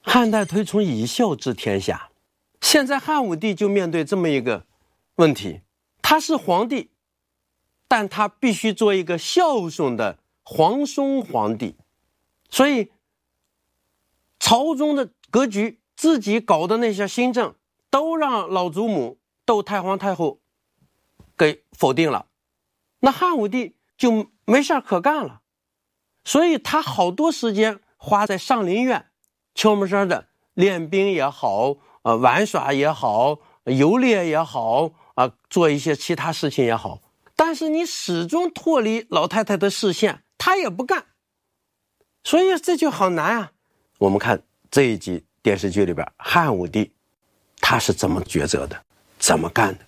汉代推崇以孝治天下，现在汉武帝就面对这么一个问题，他是皇帝，但他必须做一个孝顺的皇孙皇帝，所以朝中的格局，自己搞的那些新政，都让老祖母窦太皇太后给否定了。那汉武帝就没事可干了，所以他好多时间花在上林苑，悄没声的练兵也好，玩耍也好，游猎也好，做一些其他事情也好，但是你始终脱离老太太的视线，他也不干，所以这就好难啊。我们看这一集电视剧里边，汉武帝他是怎么抉择的，怎么干的？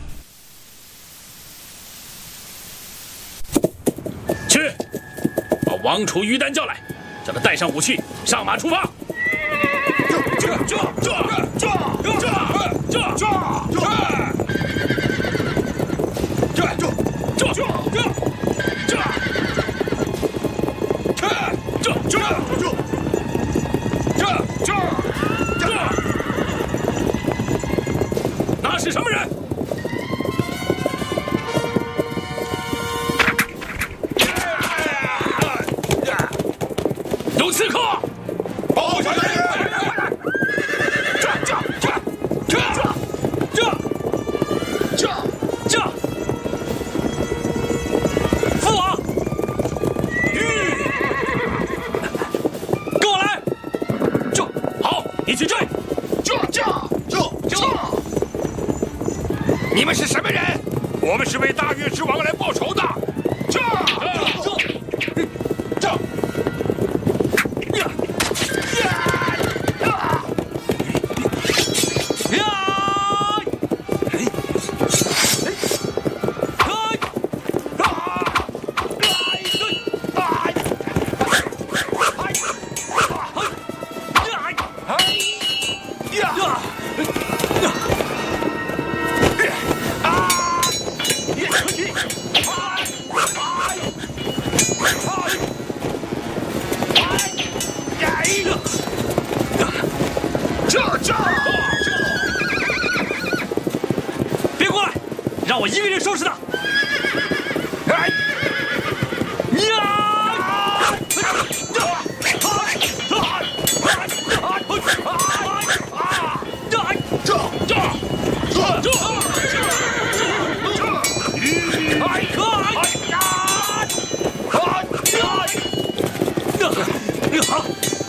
去，把王储于丹叫来，叫他带上武器，上马出发。那是什么人？有刺客！报上来人！父王，跟我来！好，一起追！你们是什么人？我们是为大越之王来报仇的。别过来，让我一个人收拾他。好。